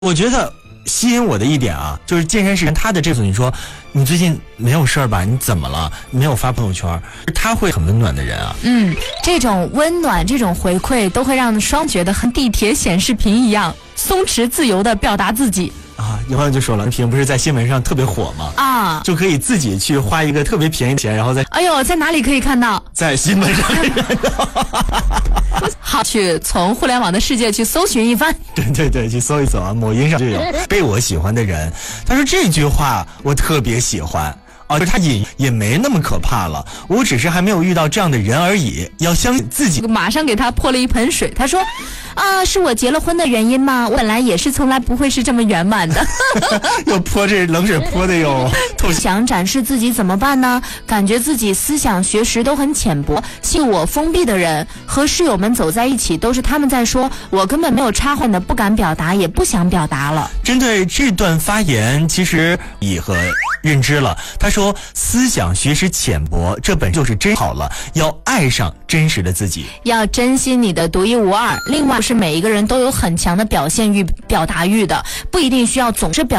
我觉得吸引我的一点啊，就是健身时他的这组，你说你最近没有事儿吧？你怎么了？没有发朋友圈，他会很温暖的人啊。 这种温暖，这种回馈，都会让双觉得和地铁显示屏一样，松弛自由地表达自己。 啊，有朋友就说了，屏不是在新闻上特别火吗？ 啊， 就可以自己去花一个特别便宜的钱，然后哎呦，在哪里可以看到？ 在新闻上看到。 好，去从互联网的世界去搜寻一番。 对，去搜一搜啊，某音上就有被我喜欢的人。他说这句话我特别喜欢。就是他也没那么可怕了，我只是还没有遇到这样的人而已。要相信自己。 马上给他泼了一盆水，他说：“啊，是我结了婚的原因吗？我本来也是从来不会是这么圆满的。” 又泼这冷水泼的哟。 想展示自己怎么办呢？感觉自己思想学识都很浅薄，信我封闭的人和室友们走在一起，都是他们在说，我根本没有插话的，不敢表达，也不想表达了。 针对这段发言，其实以和认知了。他说思想学识浅薄，这本就是真好了，要爱上真实的自己， 要珍惜你的独一无二。另外是每一个人都有很强的表现欲、表达欲的，不一定需要总是表